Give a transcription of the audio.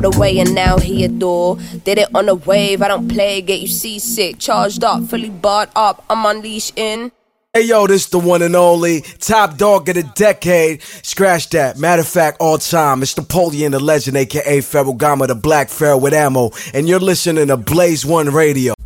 the way and now he adore. Did it on a wave, I don't play, get you seasick. Charged up, fully barred up, I'm unleashed in. Hey yo, this the one and only top dog of the decade. Scratch that. Matter of fact, all time. It's Napoleon the Legend, aka Ferragamo, the Black Pharaoh with ammo. And you're listening to Blaze One Radio.